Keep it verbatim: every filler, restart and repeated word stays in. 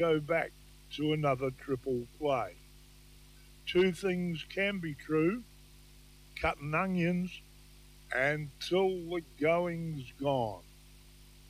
go back to another triple play. Two things can be true: cutting onions until the going's gone.